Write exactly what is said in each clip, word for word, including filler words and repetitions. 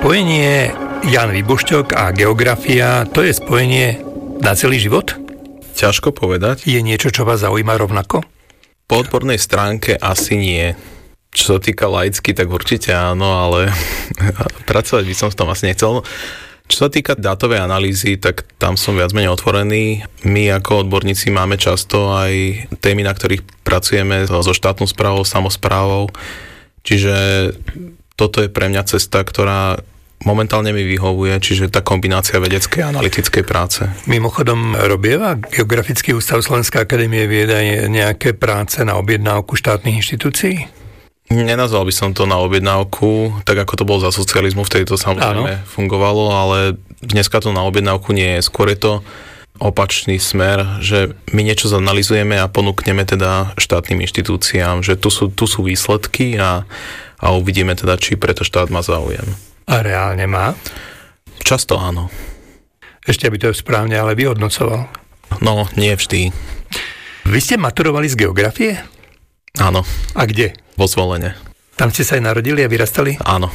spojenie Ján Výbošťok a geografia, to je spojenie na celý život? Ťažko povedať. Je niečo, čo vás zaujíma rovnako? Po odbornej stránke asi nie. Čo sa týka laicky, tak určite áno, ale pracovať by som v tom asi nechcel. Čo sa týka dátovej analýzy, tak tam som viac menej otvorený. My ako odborníci máme často aj témy, na ktorých pracujeme so štátnou správou, samosprávou. Čiže toto je pre mňa cesta, ktorá momentálne mi vyhovuje, čiže tá kombinácia vedeckej a analytickej práce. Mimochodom, robieva Geografický ústav Slovenskej akadémie vied aj nejaké práce na objednávku štátnych inštitúcií? Nenazval by som to na objednávku, tak ako to bolo za socializmu, vtedy to samozrejme Áno. fungovalo, ale dneska to na objednávku nie je. Skôr je to opačný smer, že my niečo zanalizujeme a ponúkneme teda štátnym inštitúciám, že tu sú, tu sú výsledky a, a uvidíme teda, či preto štát má záujem. A reálne má? Často áno. Ešte by to správne ale vyhodnocoval. No, nie vždy. Vy ste maturovali z geografie? Áno. A kde? Vo Zvolene. Tam ste sa aj narodili a vyrastali? Áno.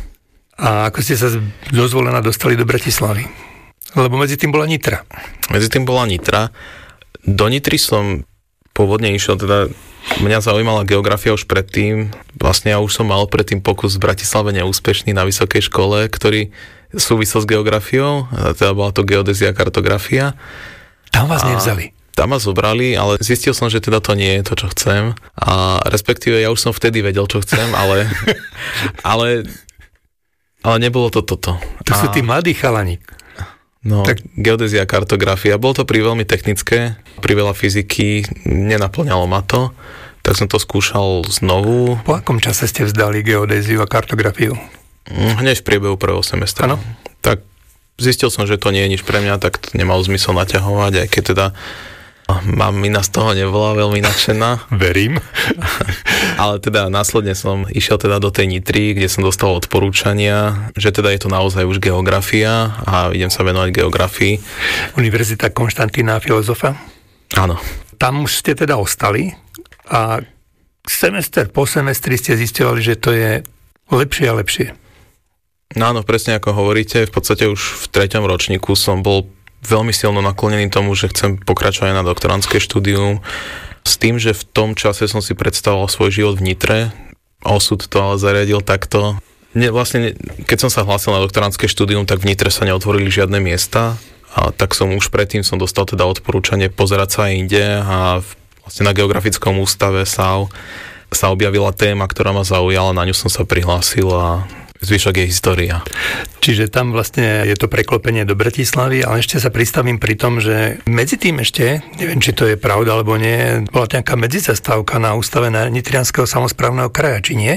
A ako ste sa zo Zvolena dostali do Bratislavy? Lebo medzi tým bola Nitra. Medzi tým bola Nitra. Do Nitry som pôvodne išiel, teda mňa zaujímala geografia už predtým. Vlastne ja už som mal predtým pokus v Bratislave neúspešný na vysokej škole, ktorý súvisel s geografiou. Teda bola to geodézia a kartografia. Tam vás a nevzali? Tam ma zobrali, ale zistil som, že teda to nie je to, čo chcem. A respektíve ja už som vtedy vedel, čo chcem, ale ale, ale nebolo to toto. To sú tí mladí chalani. No, tak geodézia a kartografia. Bolo to pri veľmi technické, pri veľa fyziky, nenaplňalo ma to, tak som to skúšal znovu. Po akom čase ste vzdali geodéziu a kartografiu? Hneď v priebehu prvého semestra. Áno. Tak zistil som, že to nie je nič pre mňa, tak to nemalo zmysel naťahovať, aj keď teda mamina z toho nebola veľmi nadšená. Verím. Ale teda následne som išiel teda do tej Nitry, kde som dostal odporúčania, že teda je to naozaj už geografia a idem sa venovať geografii. Univerzita Konštantína Filozofa? Áno. Tam už ste teda ostali a semester po semestri ste zisťovali, že to je lepšie a lepšie. No áno, presne ako hovoríte, v podstate už v treťom ročníku som bol veľmi silno naklonený tomu, že chcem pokračovať na doktorandské štúdium, s tým, že v tom čase som si predstavoval svoj život v Nitre. Osud to ale zariadil takto. Ne, vlastne, keď som sa hlásil na doktorandské štúdium, tak v Nitre sa neotvorili žiadne miesta, a tak som už predtým som dostal teda odporúčanie pozerať sa aj inde a vlastne na Geografickom ústave es á ú sa objavila téma, ktorá ma zaujala, na ňu som sa prihlásil a zvyšok je história. Čiže tam vlastne je to preklopenie do Bratislavy, ale ešte sa pristavím pri tom, že medzi tým ešte, neviem, či to je pravda alebo nie, bola nejaká medzizastávka na ústave Nitrianskeho samosprávneho kraja, či nie?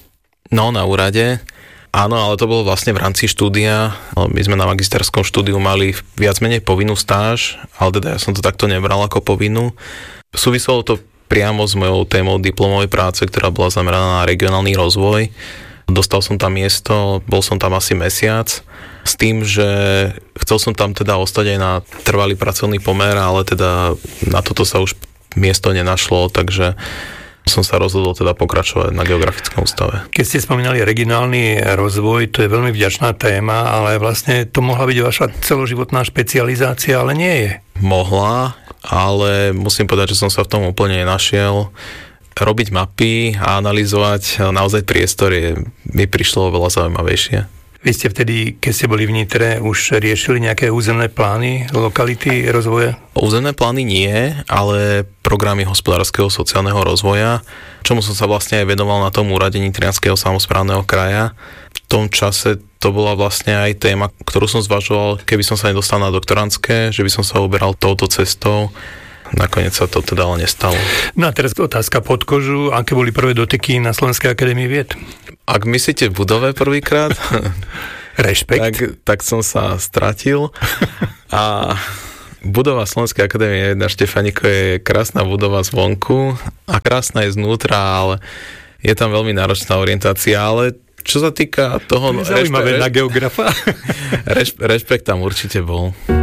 No, na úrade. Áno, ale to bolo vlastne v rámci štúdia. My sme na magisterskom štúdiu mali viac menej povinnú stáž, ale teda ja som to takto nebral ako povinnú. Súviselo to priamo s mojou témou diplomovej práce, ktorá bola zameraná na regionálny rozvoj. Dostal som tam miesto, bol som tam asi mesiac, s tým, že chcel som tam teda ostať aj na trvalý pracovný pomer, ale teda na toto sa už miesto nenašlo, takže som sa rozhodol teda pokračovať na Geografickom ústave. Keď ste spomínali regionálny rozvoj, to je veľmi vďačná téma, ale vlastne to mohla byť vaša celoživotná špecializácia, ale nie je. Mohla, ale musím povedať, že som sa v tom úplne nenašiel. Robiť mapy a analyzovať naozaj priestor je, mi prišlo oveľa zaujímavejšie. Vy ste vtedy, keď ste boli v Nitre, už riešili nejaké územné plány, lokality rozvoja? Územné plány nie, ale programy hospodárskeho sociálneho rozvoja, čomu som sa vlastne aj venoval na tom úrade Nitrianskeho samosprávneho kraja. V tom čase to bola vlastne aj téma, ktorú som zvažoval, keby som sa nedostal na doktorandské, že by som sa uberal touto cestou. Nakoniec sa to teda ale nestalo. No a teraz otázka pod kožu. Aké boli prvé dotyky na Slovenskej akadémii vied? Ak myslíte v budove prvýkrát, Rešpekt. tak, tak som sa stratil. A budova Slovenskej akadémie vied na Štefániku je krásna budova zvonku a krásna je znútra, ale je tam veľmi náročná orientácia, ale čo sa týka toho... Zaujímavé rešpe- na geografa. rešpe- rešpekt tam určite bol.